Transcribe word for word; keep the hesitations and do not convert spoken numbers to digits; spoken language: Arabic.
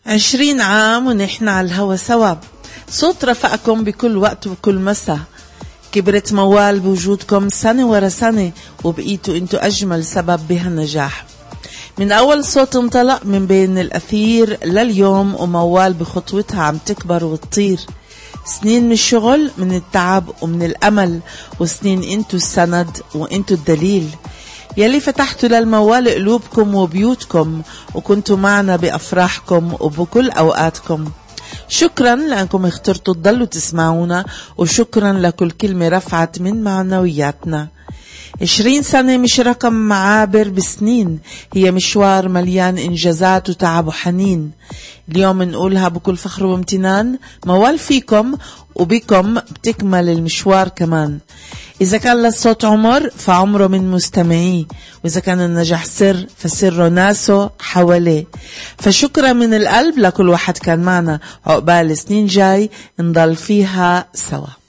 عشرين عام ونحن على الهوا سوا، صوت رفقكم بكل وقت وكل مسا. كبرت موال بوجودكم سنة ورا سنة، وبقيتوا انتوا أجمل سبب بهالنجاح. من أول صوت انطلق من بين الأثير لليوم، وموال بخطوتها عم تكبر وتطير. سنين من الشغل، من التعب ومن الأمل، وسنين انتوا السند وانتوا الدليل يلي فتحتوا للموال قلوبكم وبيوتكم، وكنتوا معنا بأفراحكم وبكل أوقاتكم. شكرا لأنكم اخترتوا تضلوا تسمعونا، وشكرا لكل كلمة رفعت من معنوياتنا. عشرين سنة مش رقم عابر بسنين، هي مشوار مليان إنجازات وتعب وحنين. اليوم نقولها بكل فخر وامتنان، موال فيكم وبكم بتكمل المشوار كمان. إذا كان للصوت عمر فعمره من مستمعيه، وإذا كان النجاح سر فسره ناسه حواليه. فشكرا من القلب لكل واحد كان معنا، عقبال سنين جاي نضل فيها سوا.